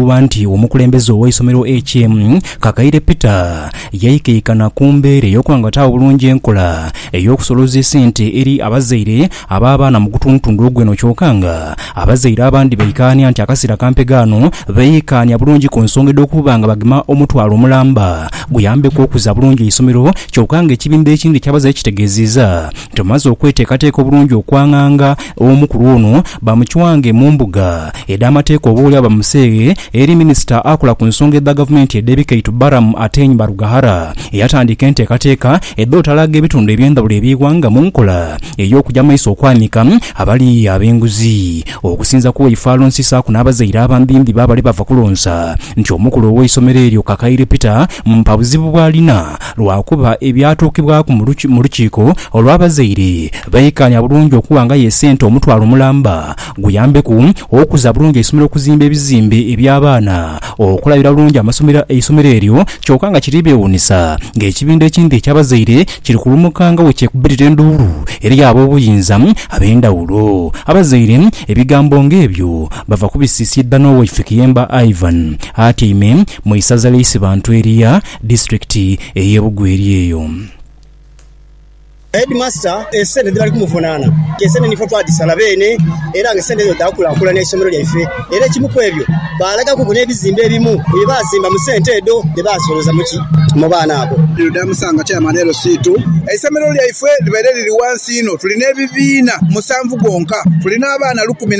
kigambibwa nti omukulembeze ow'essomero HM Kakaire Peter yayikeekana ku mbeera ey'okuwangatawo bulungi enkola ey'okusoloza ssente eri abazaire ab'abaana mu kutuntundu ogweno kyokanga abazaire abandi bayikaanya nti akaseera kampegaano bayikaanya bulungi ku nsonga ed'okuba nga bagema omutwalo omulamba guyambeko okuza bulungi essomero kyokanga ekibindo ekindi ky'abazaire kitegeezezza nti omaze okweteekateeka obulungi okwaŋŋanga omukulu ono bamukiwange mu mbuga ed'amateeka obaolya bamuseege eri minisita akola ku nsonga edda gavumenti edebikaitu Baramu Atenyi Barugahara eyatandika enteekateeka eddotalaga ebitundu eby'endawulo eby'eggwanga mu nkola ey'okujja maiso okwanika abali ab'enguzi okusinza ku Waifalo Nsisaaku n'abazaire abambimbi baabali bava kulonsa nti omukulu ow'essomero eryo Kakaire Peter mpa buzibu bw'alina lwakuba ebyatuukibwako mu lukiiko olw'abazaire bayikaanya bulungi okuwanga ye ssente omutwalo omulamba guyambeku okuza bulungi essomero okuzimba ebizimbe eby'abaana okulabira bulungi essomero eryo kyokka nga kiri byewuunyisa ng'ekibindo ekindi eky'abazaire kiri kulumukanga we kyekubirira enduulu eri ab'obuyinza ab'endawulo abazaire ebigambo ng'ebyo bava kubisiisidda n'owaife Kiyemba Ivan atyaime mu isaza ly'Isibantu eriya disitulikiti ey'e Bugweri eyo. Headmaster esente ndibali kumuvunaana kesene nifo twadisala bene era ngesende yo dakulakula n'essomero lyaife era kimu kwebyo balaga ku nebizimbe ebimu bye bazimba mu sente edo bye basoloza mu baana abo Damusanga chairman LC2 essomero lyaife libere liri wansi ino tulina ebibiina 7 gonka tulina abaana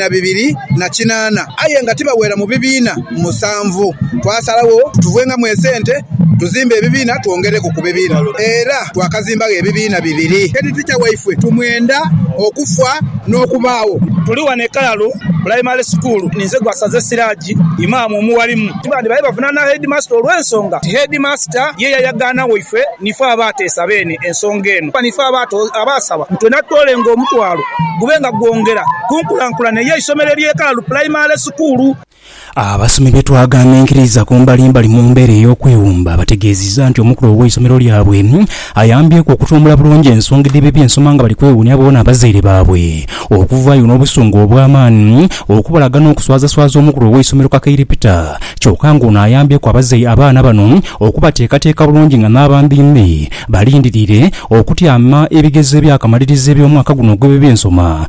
12 aye nga tibawera mu bibiina 7 twasalawo tuvenga mu esente tuzimbe ebibiina tuongereko ku bibiina era twakazimba ebibiina 2 Teacher waife tumwenda okufa n'okubaawo tuli wane Kalalu primary school ninze gwasaze Siraji imamu omuwalimu tibandi baye bavunana headmaster olw'ensonga headmaster ye yayagana waife nifa abateesa bene ensonga eno nifa abasaba ntwena tolenga omutwalo gubenga gwongera kunkulankulana ye isomero lye Kalalu primary school. Abasomi betwagamba enkiriza ku mbalimbali mu mbeera ey'okwewumba bategeezezza nti omukulu ow'essomero lyabwe ayambyeko okutumbula bulungi ensonga by'ensoma nga bali kwewuunya boona abazaire baabwe okuvaayo n'obusungu obw'amaanyi okubalaga n'okuswazaswaza omukulu ow'essomero Kakaire Peter kyokka ng'ono ayambyeko abaana bano okubateekateeka bulungi nga n'abambimbi balindirire okutyama ebigezo by'akamalirizo eby'omwaka guno gw'ebyensoma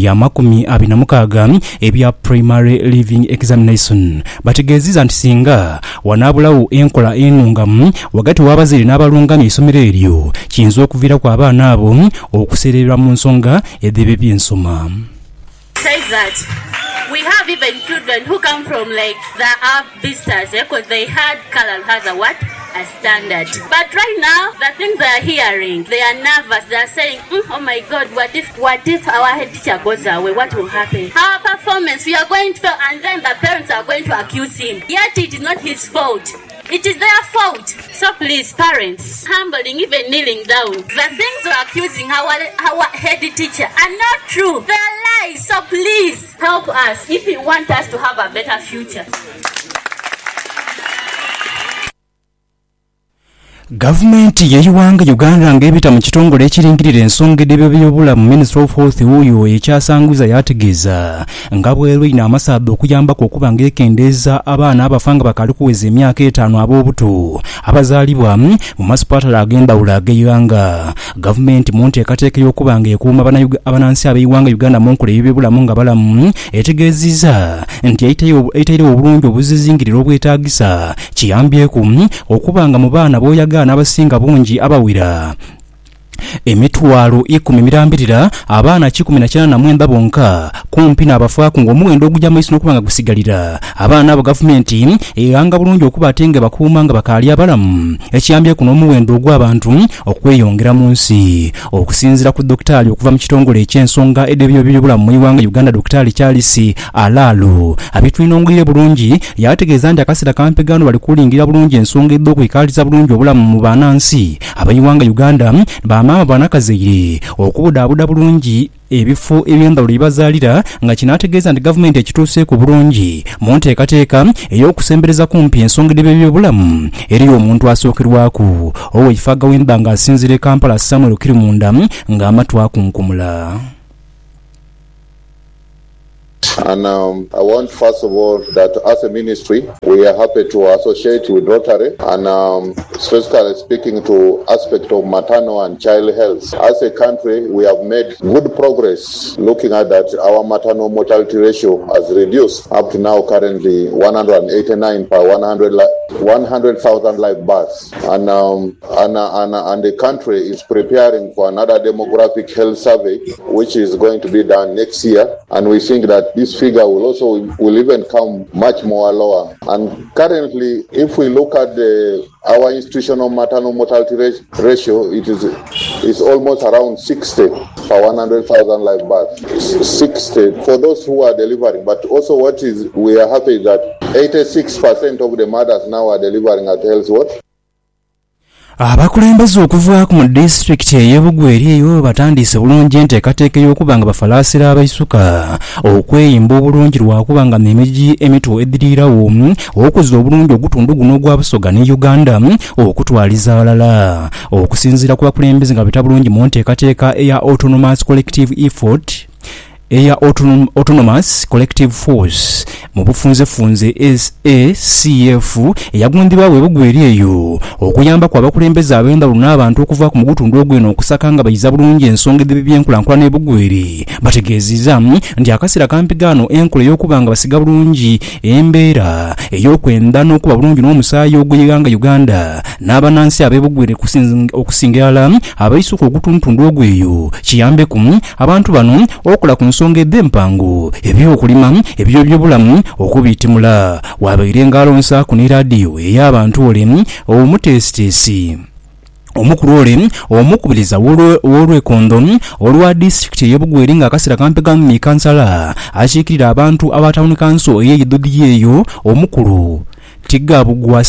2026 ebya primary living examination bategeezezza nti singa wanaabulawo enkola ennungamu wakati w'abazaire n'abalungamya essomero eryo kiyinza okuviirako abaana abo okusererwa mu nsonga ez'ebyensoma. We have even children who come from like the visitors because they had Kalal has a standard. But right now, the things they are hearing, they are nervous. They are saying, oh my God, what if our head teacher goes away? What will happen? Our performance, we are going to fail, and then the parents are going to accuse him. Yet it is not his fault. It is their fault. So please, parents, humbling, even kneeling down. The things we're accusing our head teacher are not true. They are lies. So please, help us if you want us to have a better future. Gavumenti yayiwanga Uganda ng'ebita mu kitongole ekiringirira ensonga by'obulamu Ministry of Health wuyo ekyasanguza yategeeza nga bw'erwina amasabu okuyambako okuba ng'ekendeeza abaana abafanga bakali kuweza emyaka 5 ab'obuto abazaalibwa mu masipatala ag'endawulo ag'eggwanga. Gavumenti mu nteekateeka y'okuba ng'ekuuma abanansi ab'eggwanga Uganda mu nkola y'ebyobulamu nga balamu etegeezezza nti eyitayirewo obulungi obuzizingirira obwetaagisa kiyambyeko okuba nga mu baana b'oyaga n'abasinga bungi abawira emitwalo 10 mirambirira abaana 19 bonka kumpi n'abafaaku ng'omuwendo ogujja maiso n'okubanga gusigalira abaana abo gavumenti eyanga bulungi okuba ate nga bakuuma nga bakaali abalamu ekiyambyeko n'omuwendo ogw'abantu okweyongera mu nsi okusinziira ku dokitaali okuva mu kitongole eky'ensonga ed'ebyobulamu mu Uganda Uganda Dokitaali Charles Alalo abitwinongere bulungi yategeeza nti akaseera kampegaano bali kulingira bulungi ensonga ed'okwekaliza bulungi obulamu mu bannansi abayiwanga Uganda maama banakazaire okubudaabuda bulungi ebifo eby'endawulo bazaalira nga kinategeeza nti gavumenti ekituuse ku bulungi mu nteekateeka ey'okusembereza kumpi ensonga by'ebyobulamu eri omuntu asookerwako owaifaga w'emba ng'asinzira Kampala Samuel Kirimunda ng'amatu akunkumula. And I want, first of all, that as a ministry, we are happy to associate with Rotary and specifically speaking to aspect of maternal and child health. As a country, we have made good progress looking at that. Our maternal mortality ratio has reduced up to now currently 189 per 100,000 live births. And the country is preparing for another demographic health survey, which is going to be done next year. And we think that this figure will even come much more lower. And currently, if we look at our institutional maternal mortality ratio, it is almost around 60 per 100,000 live births. 60 for those who are delivering. But also we are happy that 86% of the mothers now are delivering at Health Watch. Abakulembeze okuva ku district y'Ebugweri eyo batandise bulungi enteekateeka y'okuba nga bafalaasira abaisuka okweyimba obulungi lwakuba nga emiji emito edirirawo okuzza obulungi ogutundu guno ogwa Busoga ne Uganda okutwaliza alala okusinziira ku bakulembeze nga bitabulungi mu nteekateeka eya Autonomous Collective Effort Autonomous Collective Force mu bufunze SACF eyagundibwa Ebugweri eyo okuyamba kwa bakulembeze abenda n'abantu okuva ku mugutundu ogweno okusaka nga bayiza bulungi ensonga ebyenkulaakulana Ebugweri bategeezizza nti akasera kampigano enkola y'okuba nga basiga bulungi embeera ey'okwenda n'okuba bulungi n'omusaayi ogw'eggwanga Uganda n'abanansi ab'Ebugweri okusingira abayisuka ogutuntundu ogweyo kiyambeku abantu bano okola ku nsonga eby'empango ebyokulima eby'obyobulamu okubitimula wabaire ngaalonsa ku ne radio ey'abantu ole omutesitesi omukulu ole omukubiriza w'olwekondo olwa district y'Ebugweri nga akasera kampegano ne kansala akiikirira abantu abatawuni kanso ey'Edodi eyo omukulu Tigabugwa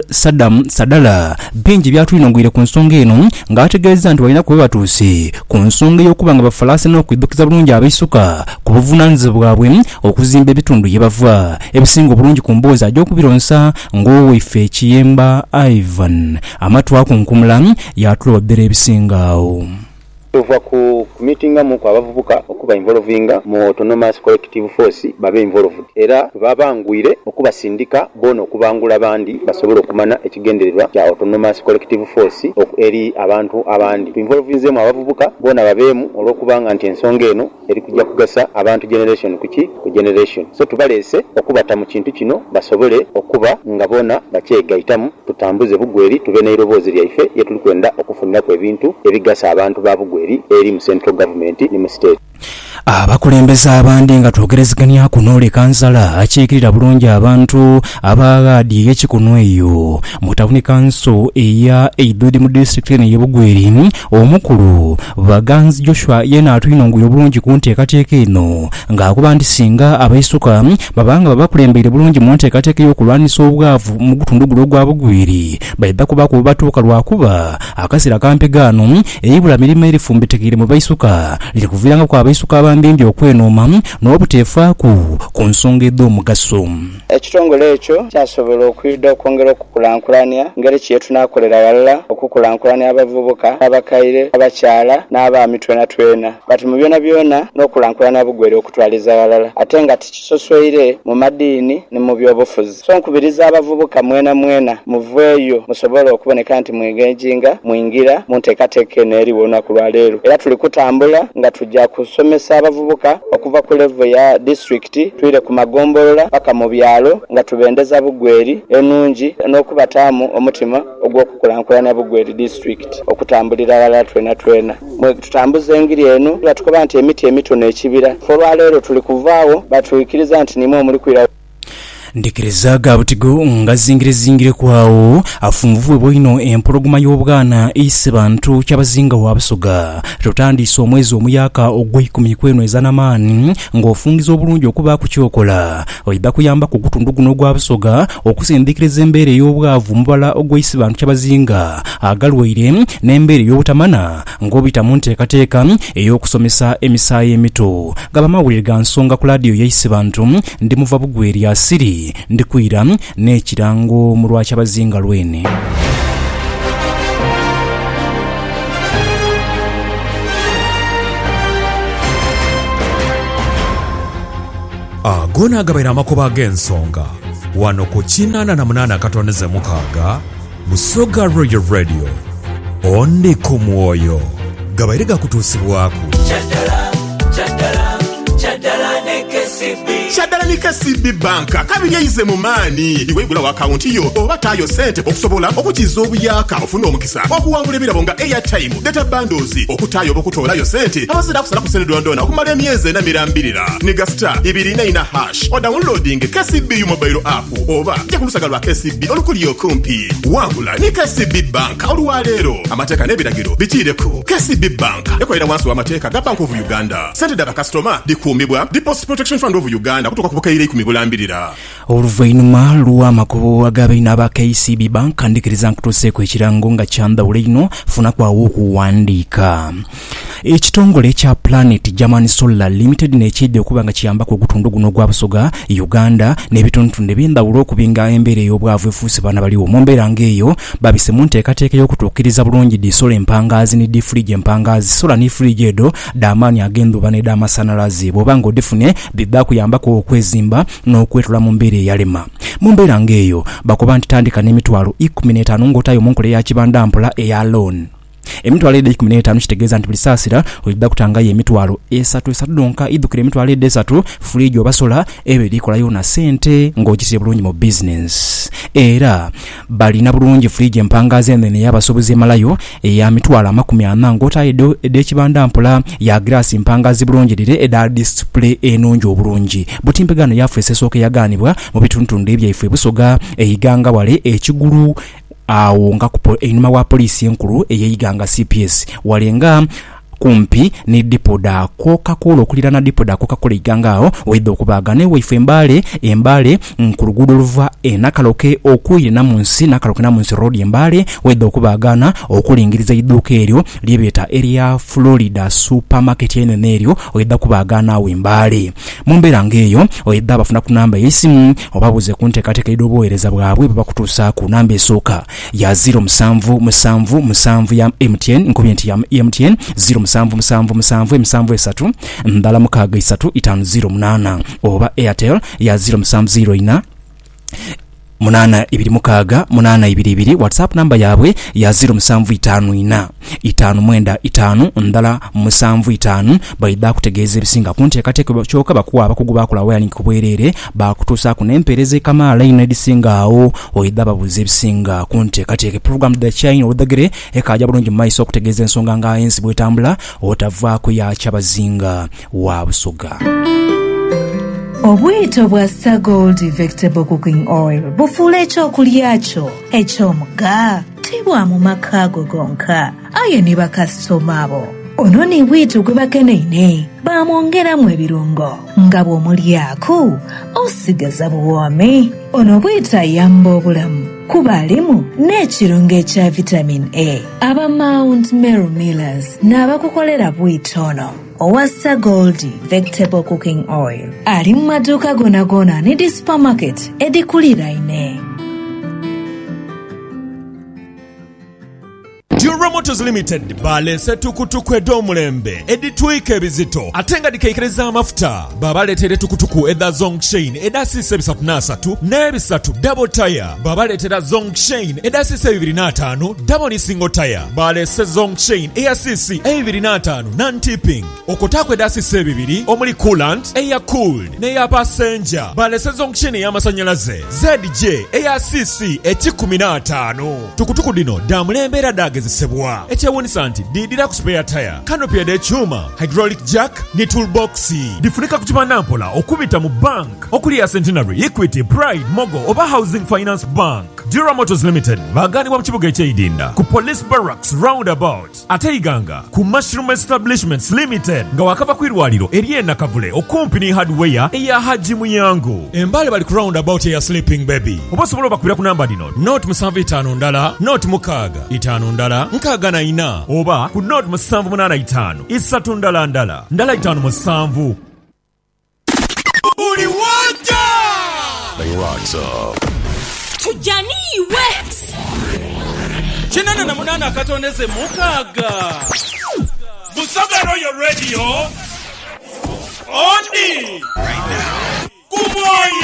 Sadala bingi byatulingwire ku nsonga eno ng'ategeeza nti balina kuba batuuse ku nsonga y'okuba nga bafalaasi n'okuddukiza bulungi abaisuka ku buvunaanyizibwa bwabwe okuzimba ebitundu gye bava ebisinga obulungi ku mboozi aj'okubironsa ng'owaife Kiyemba Ivan amatwa kunkumula yatuloddera ebisingaawo. Tuva ku meeting mu kwa bavubuka okuba involvinga mu Autonomous Collective Force babe involved era babangwire okubasindika bono okubangula bandi basobola okumana ekigendererwa kya Autonomous Collective Force eri abantu abandi involvinze mu abavubuka bona babemu olwokubanga nti ensonga eno eri kujja kugasa abantu generation ku generation so tubalese okubata mu kintu kino basobole okuba nga bona bakyegaitamu tutambuze Bugweri tube n'eiroboozi lyaife yetuli kwenda okufunira ku ebintu ebigasa abantu ba Bugweri eri mu central government ni mu state. Abakulembeze abandi nga twogerezeganya kunoole kansala akiikirira bulungi abantu abaagaadi ekikono eyo mu tawuni kanso eya Edodi mu district y'Ebugweri omukulu Baganzi Joshua yena atuyinongwire bulungi ku nteekateeka eno ng'akuba nti singa abaisuka babanga babakulembere bulungi mu nteekateeka y'okulwanisa obwavu mu gutundu guno ogwa Bugweri baidda kuba ku batuuka lwakuba akasera kampegano eyibula mirimu erifumbitekere mu baisuka liri kuviiranga kwa abaisuka abambindi okwenooma n'obuteefaaku ku nsonga ed'omugaso. Ekitongole ekyo kyasobola okwidda okwongera okukulankulanya ngeri ki yetunaakolera walala okukulankulanya abavubuka abakaire abakyala n'abaami twena bati mu byona byona n'okulankulanya Bugweri okutwaliza walala ate nga tikisosweire mu madiini ne mu byobufuzi so nkubiriza abavubuka mwena muveeyo musobole okuboneka nti mwegenjinga mwingira mu nteekateeka eno eriwo olunaku lwa leero era tuli kutambula nga tujja kusomesa abavubuka okuva ku level ya district twire ku magombolola paka mu byalo nga tubendeza Bugweri enungi n'okubataamu omutima ogw'okukulankulanya Bugweri district okutambulira walala twena mwe tutambuze engiri eno batukoba nti emiti emitono ekibira olwaleero tuli kuvaawo batuyikiriza nti nimwe omuli kwira ndikiriza gabutigo nga zingire kwawo afunvubwe bwino empologoma y'obwana ise bantu kyabazinga wa Busoga totandise omwezi omuyaka ogw'ekumi kweno ezanamaani ng'ofungiza obulungi okuba ku kyokola oida kuyamba ku gutundu guno gwa Busoga okusindikiriza embeera ey'obwavu mubala ogw'ise bantu kyabazinga agalwaire n'embeera ey'obutamana ng'obita mu nteekateeka ey'okusomesa emisaayi emito gabamawulire ga nsonga ku laadiyo y'ise bantu ndi muva Bugweri asiri ndikwira n'ekirango mu lwakyabazinga lwene. agona agabaira amakuba g'ensonga wano ku 88.6 Busoga Royal Radio ondi ku mwoyo gabaire gakutuusibwaku Chaddala ne KCB Bank kabiri eyize mu maani iwe igula wa account yo oba tayo sente okusobola okukiza obuyaka ofuna omukisa okuwangula ebirabo nga airtime data bundles okutayo okutolayo sente abazira kusala ku sente dondona okumala emyezi na mirambirira niga star 24# o downloading KCB mobile app oba je kulusaga lwa KCB olukuliyo kumpi wangula ne KCB Bank olwalero amateeka n'ebiragiro bitireko KCB Bank ekolera wansi w'amateeka ga Bank of Uganda sente daba customer dikuumibwa Deposit Protection Fund of Uganda kutoka kuboka ile 10 oluvannyuma lw'amakubo agabaina aba KCB Bank andikiriza nkutuseeko ekirango nga kyandawula ino funa kwawo okuwandiika ekitongole kya Planet German Solar Limited n'ekidde okuba nga kiyambako ogutundu guno gwa Busoga Uganda n'ebitundu by'endawulo okubinga embeera ey'obwavu efuuse bana baliwo mu mbeera ng'eyo babise mu nteekateeka y'okutuukiriza bulungi disola empangaazi ne difrige empangaazi sola ne fridge edo d'amaanyi ag'enduba ne d'amasanalaze bw'oba ng'odifune bibba kuyambako okwezimba n'okwetula mu mbeera eyalema mu mbeera ng'eyo bakuba nti tandika n'emitwalo 15 ng'otayo mu nkola ya kibanda mpola eya loan emitwalo 15 kitegeeza nti buli saasira olidda kutangayo emitwalo 3 donka idukira emitwalo 3 fridge obasola ebyo likolayo na sente ng'ogitire bulungi mu business era balina bulungi fridge empangaazi ennene y'abasobozi emalayo eya mitwalo 40 ng'otayo ed'ekibanda mpola ya glass empangaazi bulungi lire eda display enungi obulungi butimpegano yaffe esesooka yagaanibwa mu bitundu ebyaife Busoga eyiganga wale ekigulu awo nga einuma wa polisi enkulu eyeyiganga CPS walenga kumpi ni dipoda Coca-Cola okulirana dipoda Coca-Cola igangao oidde okubagane waife embale nkulugudo luva enakaloke okuyire namunsi road embale oidde okubagana okulingiriza idduuka eryo lyebeta area Florida supermarket enene eryo oidde kubagana awo embale mu mbeera ng'eyo oidde abafuna ku namba y'essimu obabuze ku nteekateeka y'obuweereza bwabwe babakutuusa ku namba esooka ya 07777 ya MTN nkubye nti ya MTN 07777 ndala mukaga 35008 oba Airtel ya 0704 826 WhatsApp namba yabwe ya 0754 595 ndala 75 baida kutegeeza ebisinga kunteekateeka kyoka bakuwa abakugu bakola wiring kubwerere bakutuusa ku n'empeereza ekamala line edisinga awo oida babuze ebisinga kunteekateeka program the China odagere ekajja bulungi mu maiso okutegeeza ensonga nga ensi bwetambula otavaako yakyabazinga wa Busoga. Obwito bwa Star Gold Vegetable Cooking Oil bufuula ekyokulya kyo eky'omugga tibwa mu makaago gonka aye ne bakasitoma abo ono ne bwito gwe bakeneine bamwongeramu ebirungo nga bw'omulyako osigaza buwoome ono bwito ayamba obulamu kuba alimu n'ekirungo ekya vitamin A aba Mount Meru Millers n'abakukolera bwito ono owa Star Gold Vegetable Cooking Oil ali mu maduuka gona ne di supermarket edikuliraine. Dura Motors Limited balese tukutuku edomulembe editwika ebizito atenga dikekereza amafuta babaletere tukutuku eda Zongshin eda sise 3 n'ebisatu double tire babaletere Zongshin eda sise 25 double ni single tire balese Zongshin air cc 25 non-tipping okotako eda sise 2 omuli coolant air cooled n'eya passenger balese Zongshin y'amasanyalaze ZJ air cc 15 tukutuku dino damulembe era dageze sebwa ekyewunisa nti didira ku spare tire canopy ekyuma hydraulic jack ne toolbox difunika ku kibanda mpola okubita mu bank okuli ya Centenary, Equity, Pride, Mogo oba Housing Finance Bank. Dura Motors Limited baganibwa mu kibuga eky'Idinda ku Police Barracks roundabout ate iganga ku Mushroom Establishments Limited nga wakava ku irwaliro eriye nakavule okumpi ne hardware eya Haji Muyango embale bali ku roundabout eya Sleeping Baby obasobola bakubira ku namba dino note 75 ndala note mukaga 5 ndala nkaga na ina oba ku note 785 isatu ndala 5 uli wanja they rocks up tujaniwe chinana na munana katondeze mukaga Busoga Royal Radio only right now. boy.